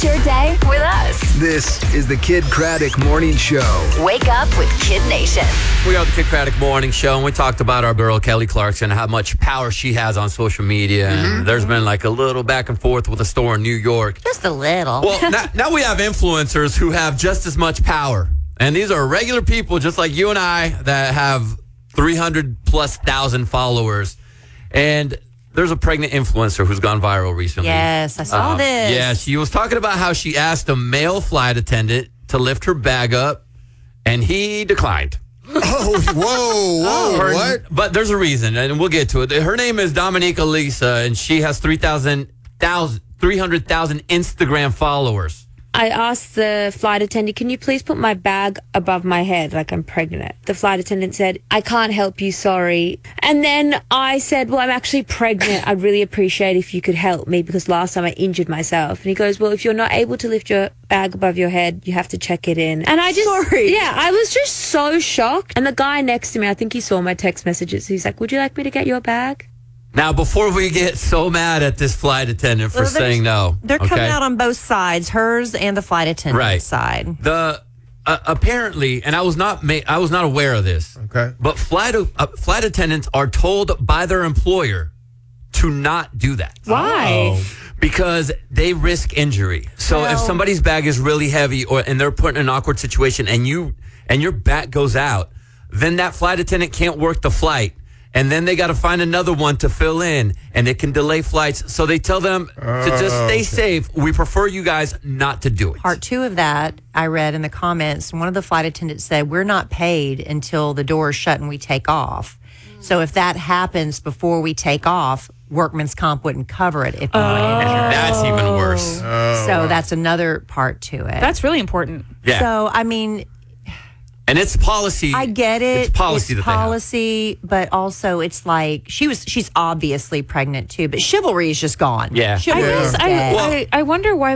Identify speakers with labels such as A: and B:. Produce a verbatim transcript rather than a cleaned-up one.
A: Start your day with us.
B: This is the Kid Craddock Morning Show.
A: Wake up with Kid Nation.
C: We are the Kid Craddock Morning Show, and we talked about our girl, Kelly Clarkson, how much power she has on social media. And
D: Mm-hmm.
C: there's been like a little back and forth with a store in New York.
D: Just a little.
C: Well, now, now we have influencers who have just as much power. And these are regular people just like you and I that have three hundred plus thousand followers. And there's a pregnant influencer who's gone viral recently.
D: Yes, I saw
C: Um,
D: this.
C: Yeah, she was talking about how she asked a male flight attendant to lift her bag up, and he declined.
E: Oh, whoa, whoa,
C: Her-
E: what?
C: But there's a reason, and we'll get to it. Her name is Dominica Lisa, and she has three hundred thousand Instagram followers.
F: I asked the flight attendant, can you please put my bag above my head like I'm pregnant? The flight attendant said, I can't help you, sorry. And then I said, well, I'm actually pregnant. I'd really appreciate if you could help me because last time I injured myself. And he goes, well, if you're not able to lift your bag above your head, you have to check it in. And I just,
D: Sorry.
F: yeah, I was just so shocked. And the guy next to me, I think he saw my text messages. He's like, would you like me to get your bag?
C: Now, before we get so mad at this flight attendant for
D: Well, they're
C: saying
D: just-
C: no,
D: They're
C: okay?
D: coming out on both sides, hers and the flight attendant
C: Right.
D: side.
C: The uh, apparently, and I was not ma- I was not aware of this.
E: Okay.
C: But flight uh, flight attendants are told by their employer to not do that.
F: Why?
C: Because they risk injury. So if
D: Well-
C: somebody's bag is really heavy or and they're put in an awkward situation and you and your back goes out, then that flight attendant can't work the flight. And then they got to find another one to fill in, and it can delay flights. So they tell them to just stay safe. We prefer you guys not to do it.
D: Part two of that, I read in the comments, one of the flight attendants said, we're not paid until the door is shut and we take off. So if that happens before we take off, workman's comp wouldn't cover it if we were injured.
C: That's even worse.
D: So that's another part to it.
G: That's really important.
C: Yeah.
D: So, I mean,
C: And it's policy.
D: I get it.
C: It's policy
D: It's
C: that
D: policy, but also it's like she was. She's obviously pregnant too, but chivalry is just gone.
C: Yeah.
G: I
D: Chivalry is
G: guess I,
D: dead.
G: I, I wonder why